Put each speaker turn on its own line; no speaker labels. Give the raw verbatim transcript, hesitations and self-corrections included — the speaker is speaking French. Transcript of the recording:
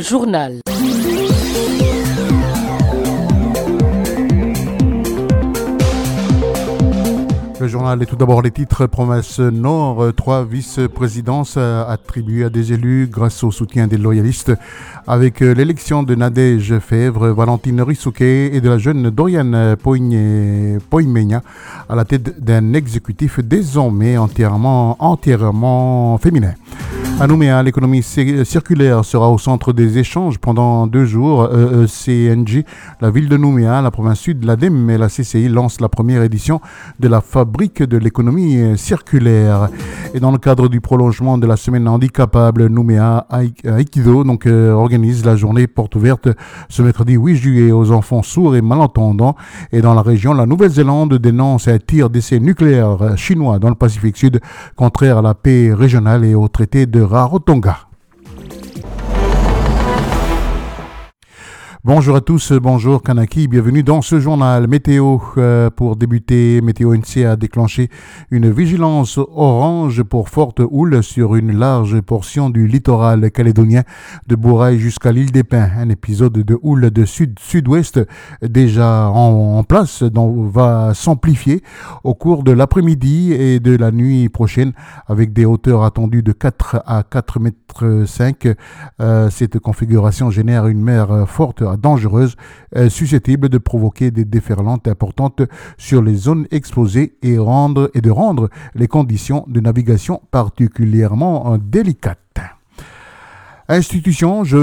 journal.
Le journal est tout d'abord les titres. Promesse Nord, trois vice-présidences attribuées à des élus grâce au soutien des loyalistes. Avec l'élection de Nadège Fèvre, Valentine Rissouquet et de la jeune Doriane Poimenia à la tête d'un exécutif désormais entièrement, entièrement féminin. À Nouméa, l'économie circulaire sera au centre des échanges pendant deux jours. E E C N J, la ville de Nouméa, la province sud, l'A D E M et la C C I lancent la première édition de la fabrique de l'économie circulaire. Et dans le cadre du prolongement de la semaine handicapable, Nouméa Aikido donc, euh, organise la journée porte ouverte ce mercredi huit juillet aux enfants sourds et malentendants. Et dans la région, la Nouvelle-Zélande dénonce un tir d'essai nucléaire chinois dans le Pacifique Sud, contraire à la paix régionale et au traité de Rarotonga. Bonjour à tous, bonjour Kanaki, bienvenue dans ce journal météo. Euh, pour débuter, Météo N C a déclenché une vigilance orange pour forte houle sur une large portion du littoral calédonien de Bourail jusqu'à l'île des Pins. Un épisode de houle de sud-sud-ouest déjà en, en place donc va s'amplifier au cours de l'après-midi et de la nuit prochaine avec des hauteurs attendues de quatre à quatre mètres cinq. Euh, cette configuration génère une mer forte dangereuse, euh, susceptible de provoquer des déferlantes importantes sur les zones exposées et, rendre, et de rendre les conditions de navigation particulièrement euh, délicates. Institution, je